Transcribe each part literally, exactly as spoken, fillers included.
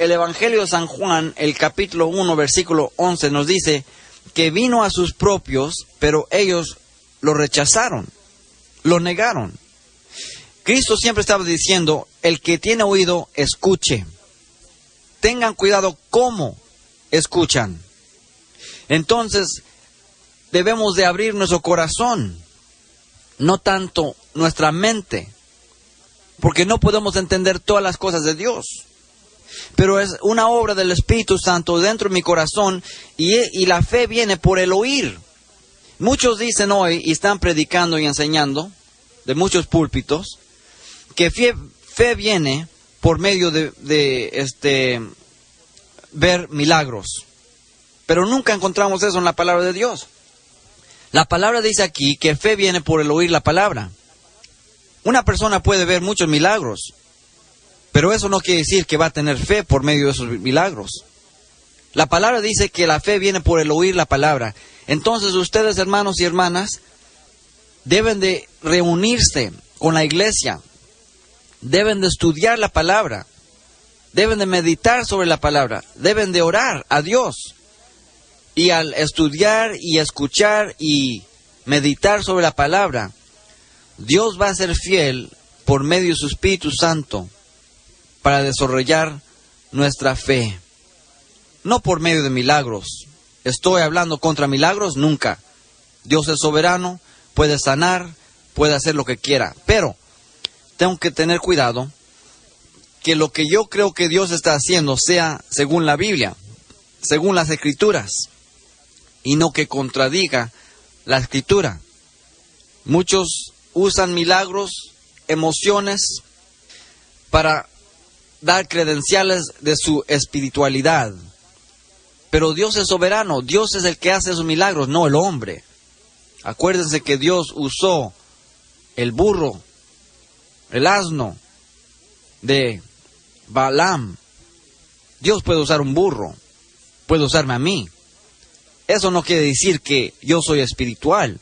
el Evangelio de San Juan, el capítulo uno, versículo once, nos dice que vino a sus propios, pero ellos lo rechazaron, lo negaron. Cristo siempre estaba diciendo, el que tiene oído, escuche. Tengan cuidado cómo escuchan. Entonces, debemos de abrir nuestro corazón, no tanto nuestra mente, porque no podemos entender todas las cosas de Dios. Pero es una obra del Espíritu Santo dentro de mi corazón, y, y la fe viene por el oír. Muchos dicen hoy, y están predicando y enseñando, de muchos púlpitos, que fe, fe viene por medio de, de este, ver milagros. Pero nunca encontramos eso en la palabra de Dios. La palabra dice aquí que fe viene por el oír la palabra. Una persona puede ver muchos milagros, pero eso no quiere decir que va a tener fe por medio de esos milagros. La palabra dice que la fe viene por el oír la palabra. Entonces ustedes, hermanos y hermanas, deben de reunirse con la iglesia. Deben de estudiar la palabra. Deben de meditar sobre la palabra. Deben de orar a Dios. Y al estudiar y escuchar y meditar sobre la palabra, Dios va a ser fiel por medio de su Espíritu Santo para desarrollar nuestra fe. No por medio de milagros. ¿Estoy hablando contra milagros? Nunca. Dios es soberano, puede sanar, puede hacer lo que quiera. Pero tengo que tener cuidado que lo que yo creo que Dios está haciendo sea según la Biblia, según las Escrituras, y no que contradiga la Escritura. Muchos usan milagros, emociones, para dar credenciales de su espiritualidad. Pero Dios es soberano, Dios es el que hace esos milagros, no el hombre. Acuérdense que Dios usó el burro, el asno de Balaam. Dios puede usar un burro, puede usarme a mí. Eso no quiere decir que yo soy espiritual.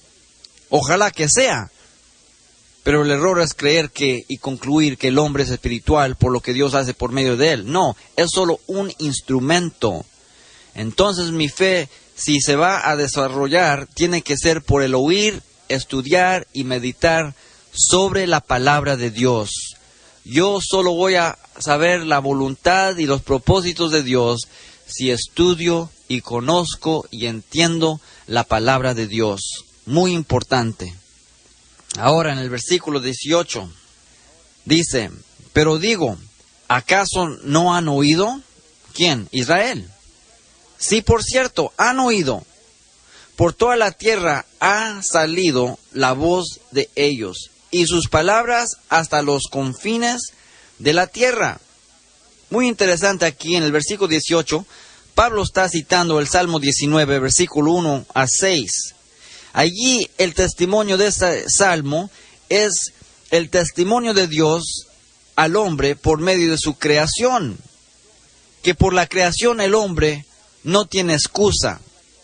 Ojalá que sea. Pero el error es creer que y concluir que el hombre es espiritual por lo que Dios hace por medio de él. No, es solo un instrumento. Entonces mi fe, si se va a desarrollar, tiene que ser por el oír, estudiar y meditar sobre la palabra de Dios. Yo solo voy a saber la voluntad y los propósitos de Dios si estudio y conozco y entiendo la palabra de Dios. Muy importante. Ahora en el versículo dieciocho dice, pero digo, ¿acaso no han oído? ¿Quién? Israel. Sí, por cierto, han oído. Por toda la tierra ha salido la voz de ellos, y sus palabras hasta los confines de la tierra. Muy interesante aquí en el versículo dieciocho, Pablo está citando el Salmo diecinueve, versículo uno a seis. Allí el testimonio de este salmo es el testimonio de Dios al hombre por medio de su creación. Que por la creación el hombre no tiene excusa.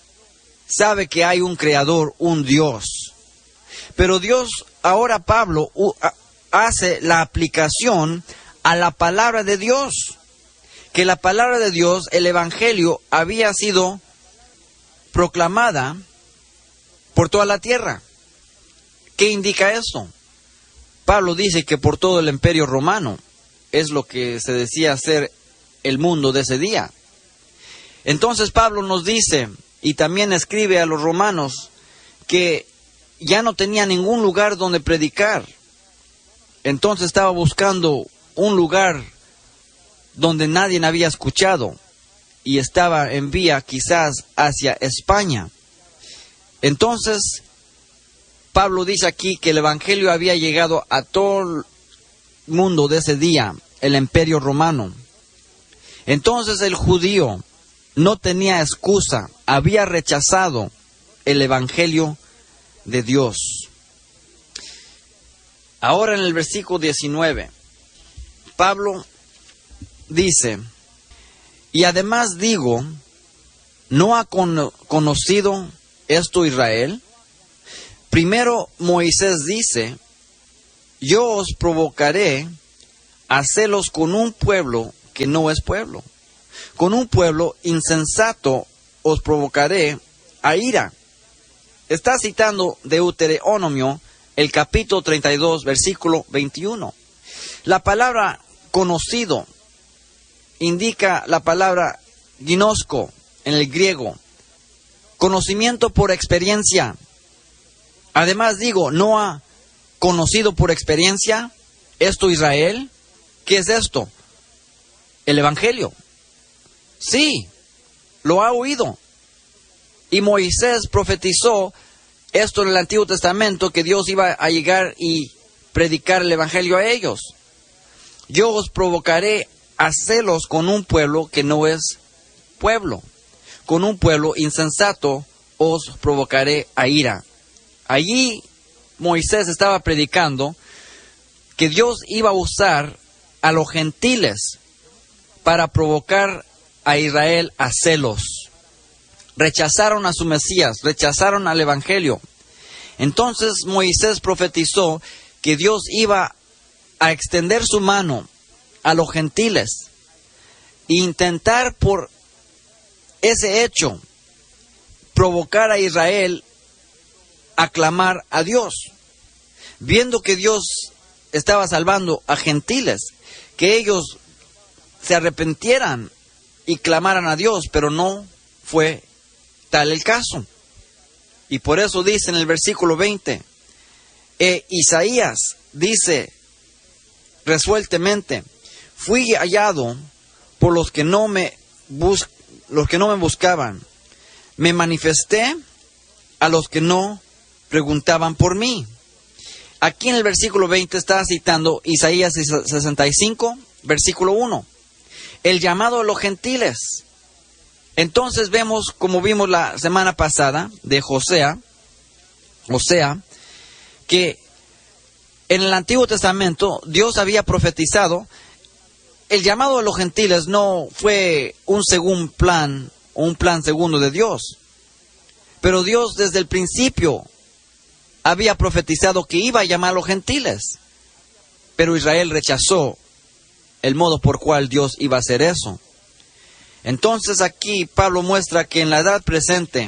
Sabe que hay un creador, un Dios. Pero Dios, ahora Pablo hace la aplicación a la palabra de Dios. Que la palabra de Dios, el Evangelio, había sido proclamada por toda la tierra. ¿Qué indica eso? Pablo dice que por todo el imperio romano es lo que se decía ser el mundo de ese día. Entonces Pablo nos dice, y también escribe a los romanos, que ya no tenía ningún lugar donde predicar. Entonces estaba buscando un lugar donde nadie había escuchado, y estaba en vía quizás hacia España. Entonces, Pablo dice aquí que el Evangelio había llegado a todo el mundo de ese día, el imperio romano. Entonces el judío no tenía excusa, había rechazado el Evangelio de Dios. Ahora en el versículo diecinueve, Pablo dice, y además digo, ¿no ha con- conocido esto Israel? Primero Moisés dice, yo os provocaré a celos con un pueblo que no es pueblo. Con un pueblo insensato os provocaré a ira. Está citando Deuteronomio, el capítulo treinta y dos, versículo veintiuno. La palabra conocido indica la palabra ginosko en el griego, conocimiento por experiencia. Además digo, ¿no ha conocido por experiencia esto Israel? ¿Qué es esto? El Evangelio. Sí, lo ha oído. Y Moisés profetizó esto en el Antiguo Testamento, que Dios iba a llegar y predicar el Evangelio a ellos. Yo os provocaré a celos con un pueblo que no es pueblo. Con un pueblo insensato os provocaré a ira. Allí Moisés estaba predicando que Dios iba a usar a los gentiles para provocar a Israel a celos. Rechazaron a su Mesías, rechazaron al Evangelio. Entonces Moisés profetizó que Dios iba a extender su mano a los gentiles e intentar por ese hecho provocar a Israel a clamar a Dios. Viendo que Dios estaba salvando a gentiles, que ellos se arrepintieran y clamaran a Dios, pero no fue tal el caso. Y por eso dice en el versículo veinte, e Isaías dice resueltamente, fui hallado por los que no me bus los que no me buscaban, me manifesté a los que no preguntaban por mí. Aquí en el versículo veinte está citando Isaías sesenta y cinco, versículo uno, el llamado de los gentiles. Entonces vemos, como vimos la semana pasada, de Josea, o sea, que en el Antiguo Testamento Dios había profetizado. El llamado de los gentiles no fue un segundo plan, o un plan segundo de Dios. Pero Dios desde el principio había profetizado que iba a llamar a los gentiles. Pero Israel rechazó el modo por cual Dios iba a hacer eso. Entonces aquí Pablo muestra que en la edad presente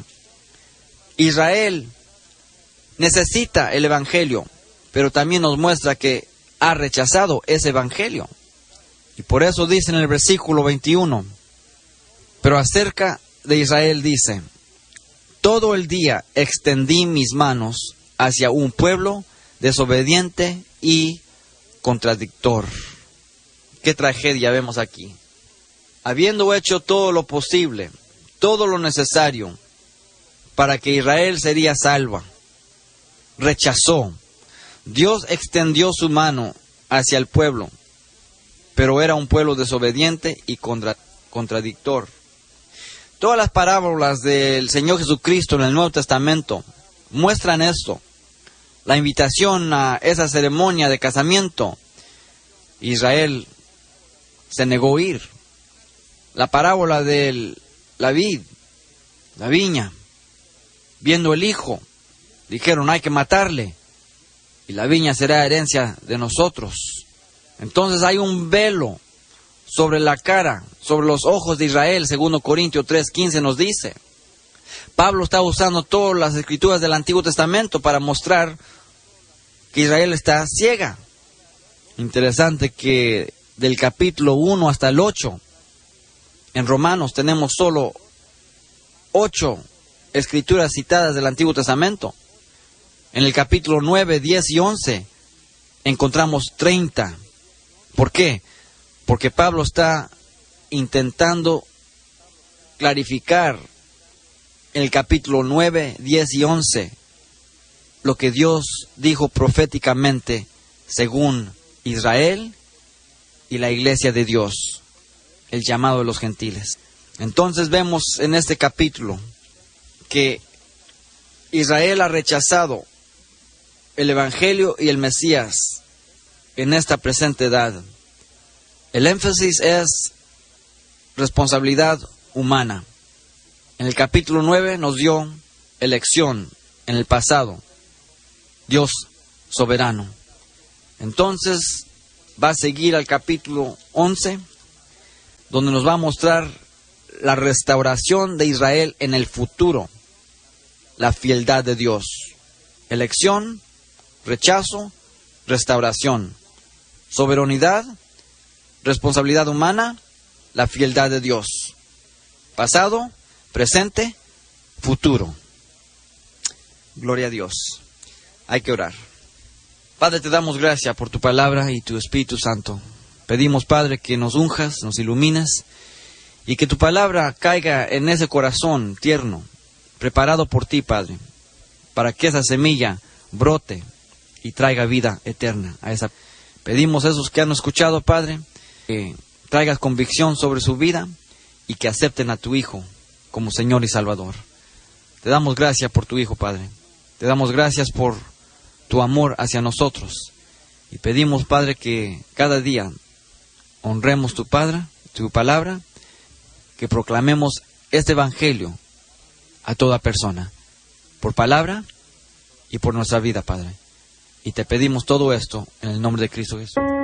Israel necesita el Evangelio, pero también nos muestra que ha rechazado ese Evangelio. Y por eso dice en el versículo veintiuno, pero acerca de Israel dice, todo el día extendí mis manos hacia un pueblo desobediente y contradictor. Qué tragedia vemos aquí. Habiendo hecho todo lo posible, todo lo necesario para que Israel sería salva, rechazó. Dios extendió su mano hacia el pueblo, pero era un pueblo desobediente y contra, contradictor. Todas las parábolas del Señor Jesucristo en el Nuevo Testamento muestran esto. La invitación a esa ceremonia de casamiento, Israel se negó a ir. La parábola de la vid, la viña, viendo el hijo, dijeron hay que matarle y la viña será herencia de nosotros. Entonces hay un velo sobre la cara, sobre los ojos de Israel, segundo Corintios tres quince nos dice. Pablo está usando todas las escrituras del Antiguo Testamento para mostrar que Israel está ciega. Interesante que del capítulo uno hasta el ocho, en Romanos tenemos solo ocho escrituras citadas del Antiguo Testamento. En el capítulo nueve, diez y once encontramos treinta. ¿Por qué? Porque Pablo está intentando clarificar en el capítulo nueve, diez y once lo que Dios dijo proféticamente según Israel y la iglesia de Dios, el llamado de los gentiles. Entonces vemos en este capítulo que Israel ha rechazado el Evangelio y el Mesías en esta presente edad. El énfasis es responsabilidad humana. En el capítulo nueve nos dio elección en el pasado, Dios soberano. Entonces va a seguir al capítulo once, donde nos va a mostrar la restauración de Israel en el futuro, la fieldad de Dios. Elección, rechazo, restauración. Soberanía, responsabilidad humana, la fieldad de Dios. Pasado, presente, futuro. Gloria a Dios. Hay que orar. Padre, te damos gracias por tu palabra y tu Espíritu Santo. Pedimos, Padre, que nos unjas, nos ilumines y que tu palabra caiga en ese corazón tierno, preparado por ti, Padre, para que esa semilla brote y traiga vida eterna a esa. Pedimos a esos que han escuchado, Padre, que traigas convicción sobre su vida y que acepten a tu Hijo como Señor y Salvador. Te damos gracias por tu Hijo, Padre. Te damos gracias por tu amor hacia nosotros. Y pedimos, Padre, que cada día honremos tu Padre, tu palabra, que proclamemos este evangelio a toda persona, por palabra y por nuestra vida, Padre. Y te pedimos todo esto en el nombre de Cristo Jesús.